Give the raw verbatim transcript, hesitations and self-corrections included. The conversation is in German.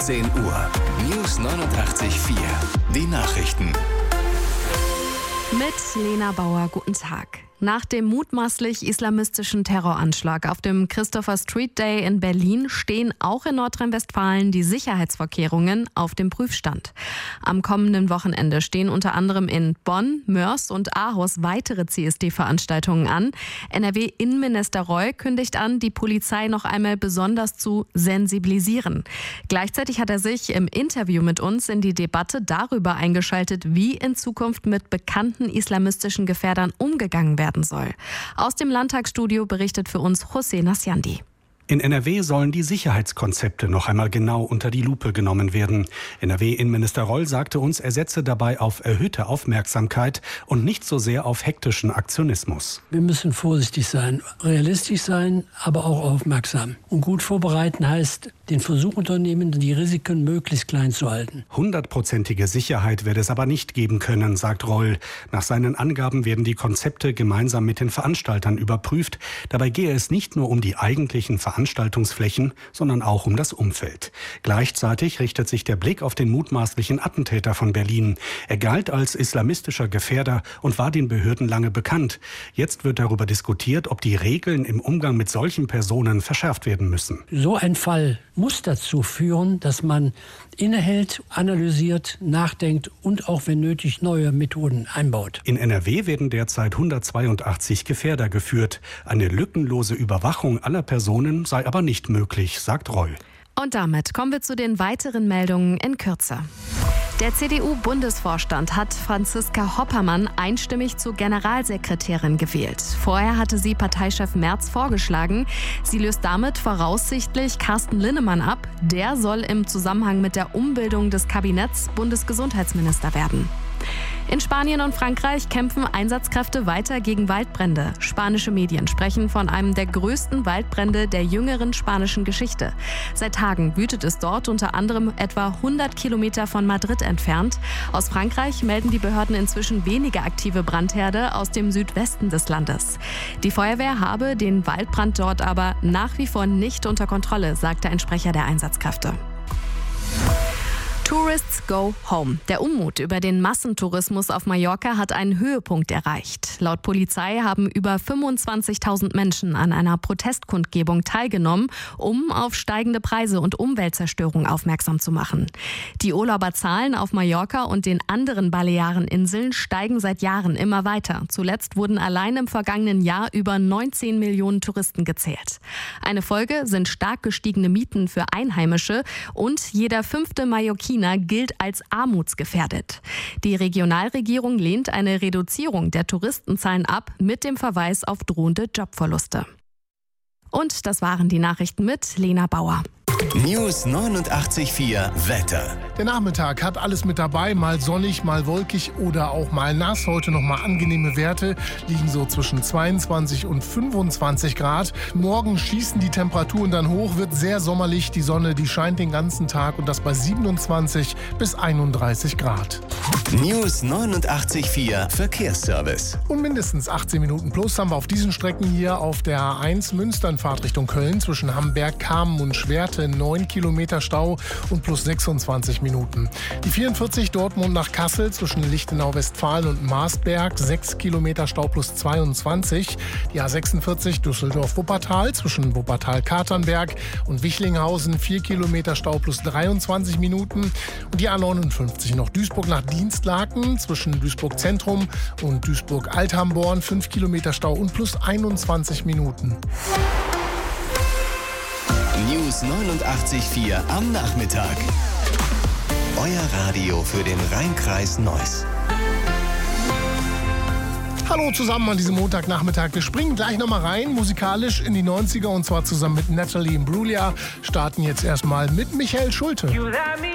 achtzehn Uhr. News neunundachtzig Komma vier. Die Nachrichten. Mit Lena Bauer, guten Tag. Nach dem mutmaßlich islamistischen Terroranschlag auf dem Christopher Street Day in Berlin stehen auch in Nordrhein-Westfalen die Sicherheitsvorkehrungen auf dem Prüfstand. Am kommenden Wochenende stehen unter anderem in Bonn, Mörs und Aarhus weitere C S D-Veranstaltungen an. N R W-Innenminister Reul kündigt an, die Polizei noch einmal besonders zu sensibilisieren. Gleichzeitig hat er sich im Interview mit uns in die Debatte darüber eingeschaltet, wie in Zukunft mit bekannten islamistischen Gefährdern umgegangen werden soll. Aus dem Landtagsstudio berichtet für uns José Nasciandi. In N R W sollen die Sicherheitskonzepte noch einmal genau unter die Lupe genommen werden. N R W-Innenminister Reul sagte uns, er setze dabei auf erhöhte Aufmerksamkeit und nicht so sehr auf hektischen Aktionismus. Wir müssen vorsichtig sein, realistisch sein, aber auch aufmerksam. Und gut vorbereiten heißt, den Versuch unternehmen, die Risiken möglichst klein zu halten. Hundertprozentige Sicherheit werde es aber nicht geben können, sagt Reul. Nach seinen Angaben werden die Konzepte gemeinsam mit den Veranstaltern überprüft. Dabei gehe es nicht nur um die eigentlichen Veranstaltungsflächen, sondern auch um das Umfeld. Gleichzeitig richtet sich der Blick auf den mutmaßlichen Attentäter von Berlin. Er galt als islamistischer Gefährder und war den Behörden lange bekannt. Jetzt wird darüber diskutiert, ob die Regeln im Umgang mit solchen Personen verschärft werden müssen. So ein Fall muss dazu führen, dass man innehält, analysiert, nachdenkt und auch, wenn nötig, neue Methoden einbaut. In N R W werden derzeit hundertzweiundachtzig Gefährder geführt. Eine lückenlose Überwachung aller Personen sei aber nicht möglich, sagt Reul. Und damit kommen wir zu den weiteren Meldungen in Kürze. Der C D U-Bundesvorstand hat Franziska Hoppermann einstimmig zur Generalsekretärin gewählt. Vorher hatte sie Parteichef Merz vorgeschlagen. Sie löst damit voraussichtlich Carsten Linnemann ab. Der soll im Zusammenhang mit der Umbildung des Kabinetts Bundesgesundheitsminister werden. In Spanien und Frankreich kämpfen Einsatzkräfte weiter gegen Waldbrände. Spanische Medien sprechen von einem der größten Waldbrände der jüngeren spanischen Geschichte. Seit Tagen wütet es dort, unter anderem etwa hundert Kilometer von Madrid entfernt. Aus Frankreich melden die Behörden inzwischen weniger aktive Brandherde aus dem Südwesten des Landes. Die Feuerwehr habe den Waldbrand dort aber nach wie vor nicht unter Kontrolle, sagte ein Sprecher der Einsatzkräfte. Tourists go home. Der Unmut über den Massentourismus auf Mallorca hat einen Höhepunkt erreicht. Laut Polizei haben über fünfundzwanzigtausend Menschen an einer Protestkundgebung teilgenommen, um auf steigende Preise und Umweltzerstörung aufmerksam zu machen. Die Urlauberzahlen auf Mallorca und den anderen Baleareninseln steigen seit Jahren immer weiter. Zuletzt wurden allein im vergangenen Jahr über neunzehn Millionen Touristen gezählt. Eine Folge sind stark gestiegene Mieten für Einheimische und jeder fünfte Mallorquiner gilt als armutsgefährdet. Die Regionalregierung lehnt eine Reduzierung der Touristenzahlen ab mit dem Verweis auf drohende Jobverluste. Und das waren die Nachrichten mit Lena Bauer. News neunundachtzig Komma vier Wetter. Der Nachmittag hat alles mit dabei, mal sonnig, mal wolkig oder auch mal nass. Heute noch mal angenehme Werte, liegen so zwischen zweiundzwanzig und fünfundzwanzig Grad. Morgen schießen die Temperaturen dann hoch, wird sehr sommerlich. Die Sonne, die scheint den ganzen Tag und das bei siebenundzwanzig bis einunddreißig Grad. News neunundachtzig Komma vier Verkehrsservice. Und mindestens achtzehn Minuten plus haben wir auf diesen Strecken hier auf der A eins Münster in Fahrt Richtung Köln zwischen Hamberg, Kamen und Schwerte neun Kilometer Stau und plus sechsundzwanzig Minuten. Die vierundvierzig Dortmund nach Kassel zwischen Lichtenau, Westfalen und Marsberg sechs Kilometer Stau plus zweiundzwanzig. Die A sechsundvierzig Düsseldorf-Wuppertal zwischen Wuppertal-Katernberg und Wichlinghausen vier Kilometer Stau plus dreiundzwanzig Minuten. Und die A neunundfünfzig noch Duisburg nach Dienstlaken zwischen Duisburg Zentrum und Duisburg-Althamborn fünf Kilometer Stau und plus einundzwanzig Minuten. News neunundachtzig Komma vier am Nachmittag. Euer Radio für den Rhein-Kreis Neuss. Hallo zusammen an diesem Montagnachmittag. Wir springen gleich nochmal rein, musikalisch in die neunziger und zwar zusammen mit Natalie Imbruglia. Starten jetzt erstmal mit Michael Schulte.